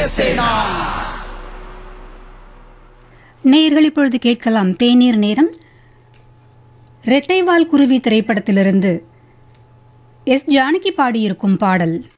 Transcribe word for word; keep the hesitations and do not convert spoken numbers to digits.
சேனா. நேயர்கள் இப்பொழுது கேட்கலாம் தேநீர் நேரம். ரெட்டைவால் குருவி திரைப்படத்திலிருந்து எஸ் ஜானகி பாடியிருக்கும் பாடல்.